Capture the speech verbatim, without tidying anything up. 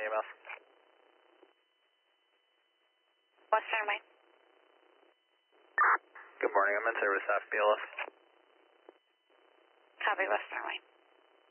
E M S. Western Wayne. Good morning, I'm in service at B L S. Copy, Western Wayne.